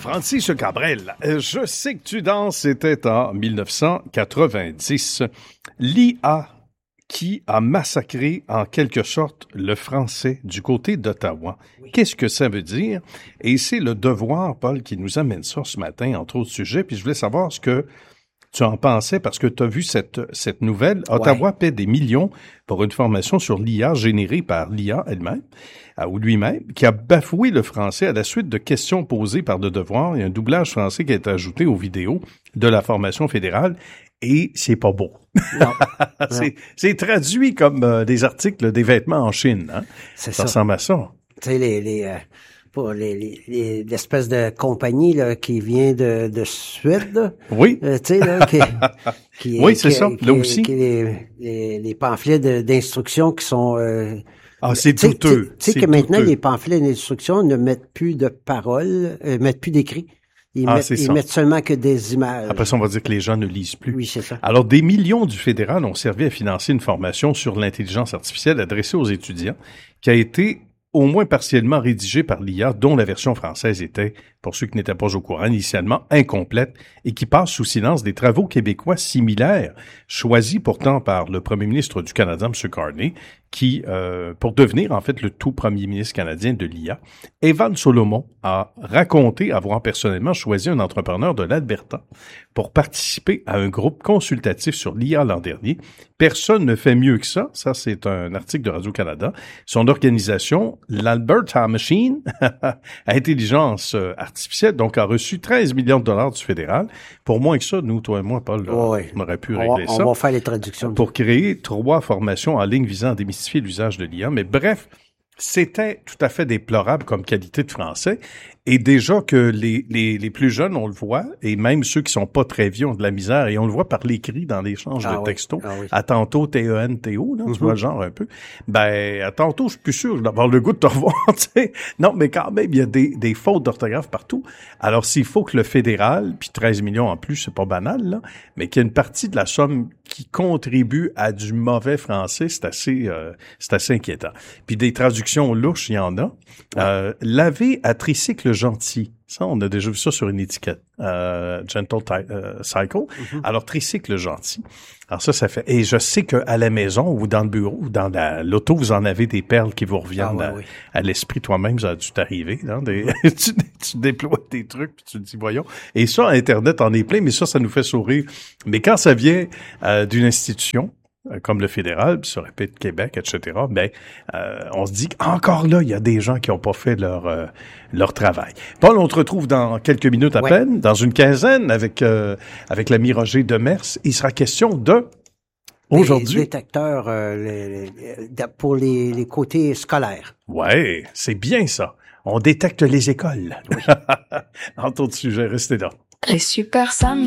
Francis Cabrel, je sais que tu danses, c'était en 1990. L'IA qui a massacré en quelque sorte le français du côté d'Ottawa. Oui. Qu'est-ce que ça veut dire? Et c'est le Devoir, Paul, qui nous amène ça ce matin, entre autres sujets. Puis je voulais savoir ce que tu en pensais, parce que tu as vu cette nouvelle. Ottawa paie des millions pour une formation sur l'IA générée par l'IA elle-même, ou lui-même, qui a bafoué le français à la suite de questions posées par le Devoir. Il y a un doublage français qui a été ajouté aux vidéos de la formation fédérale. Et c'est pas beau. Non. c'est traduit comme des articles des vêtements en Chine. Hein? Ça ressemble à ça. Tu sais, pour l'espèce de compagnie là, qui vient de Suède. Là. Oui. Tu sais, là, oui, c'est ça. Là aussi. Les pamphlets d'instruction qui sont... c'est douteux. Tu sais que maintenant, les pamphlets d'instruction ne mettent plus de paroles, mettent plus d'écrits. Ils mettent seulement que des images. Après ça, on va dire que les gens ne lisent plus. Oui, c'est ça. Alors, des millions du fédéral ont servi à financer une formation sur l'intelligence artificielle adressée aux étudiants qui a été au moins partiellement rédigée par l'IA, dont la version française était, pour ceux qui n'étaient pas au courant, initialement incomplète et qui passe sous silence des travaux québécois similaires, choisis pourtant par le premier ministre du Canada, M. Carney, qui, pour devenir en fait le tout premier ministre canadien de l'IA, Evan Solomon a raconté avoir personnellement choisi un entrepreneur de l'Alberta pour participer à un groupe consultatif sur l'IA l'an dernier. Personne ne fait mieux que ça. Ça, c'est un article de Radio-Canada. Son organisation, l'Alberta Machine, intelligence artificielle, donc a reçu 13 millions de dollars du fédéral. Pour moins que ça, nous, toi et moi, Paul, on aurait pu régler ça. On va faire les traductions. Pour créer 3 formations en ligne visant à démystifier l'usage de l'IA. Mais bref, c'était tout à fait déplorable comme qualité de français. Et déjà que les plus jeunes, on le voit, et même ceux qui sont pas très vieux ont de la misère, et on le voit par l'écrit dans l'échange de textos. Oui. À tantôt, T-E-N-T-O, là, tu vois le genre un peu. Ben, à tantôt, je suis plus sûr d'avoir le goût de te revoir, tu sais. Non, mais quand même, il y a des fautes d'orthographe partout. Alors, s'il faut que le fédéral, puis 13 millions en plus, c'est pas banal, là, mais qu'il y a une partie de la somme qui contribue à du mauvais français, c'est assez inquiétant. Puis des traductions louches, il y en a. Laver à tricycle gentil. Ça, on a déjà vu ça sur une étiquette. Gentle Cycle. Alors, tricycle gentil. Alors ça fait... Et je sais qu'à la maison ou dans le bureau ou dans l'auto, vous en avez des perles qui vous reviennent à l'esprit toi-même. Ça a dû t'arriver. Hein, tu déploies des trucs puis tu te dis, voyons. Et ça, Internet en est plein, mais ça nous fait sourire. Mais quand ça vient d'une institution, comme le fédéral, puis ça répète Québec, etc., on se dit qu'encore là, il y a des gens qui n'ont pas fait leur travail. Paul, on te retrouve dans quelques minutes à peine, dans une quinzaine, avec l'ami Roger Demers. Il sera question de... Aujourd'hui. Des détecteurs pour les côtés scolaires. Ouais, c'est bien ça. On détecte les écoles. Oui. En tout sujet, restez là. Les Super Sam.